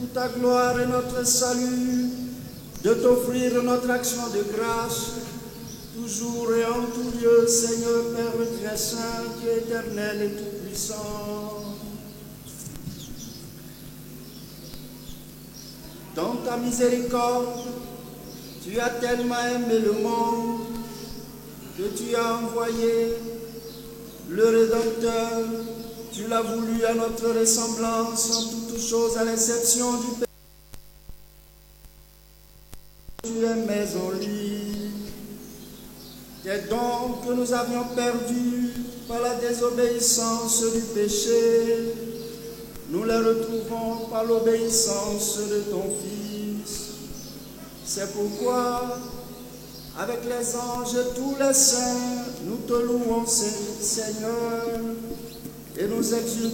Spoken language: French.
pour ta gloire et notre salut, de t'offrir notre action de grâce, toujours et en tout lieu, Seigneur Père très saint, Dieu éternel et tout-puissant. Dans ta miséricorde, tu as tellement aimé le monde que tu as envoyé le Rédempteur. Tu l'as voulu à notre ressemblance en toutes choses, à l'exception du péché que tu aimais en lui. Tes dons que nous avions perdus par la désobéissance du péché, nous les retrouvons par l'obéissance de ton Fils. C'est pourquoi, avec les anges et tous les saints, nous te louons, Seigneur, et nous exultons